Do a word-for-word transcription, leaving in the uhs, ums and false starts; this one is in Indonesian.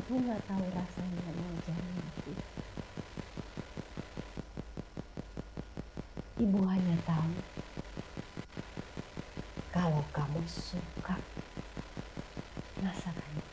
Ibu nggak tahu rasanya menjadi aku. Ibu hanya tahu kalau kamu suka masakan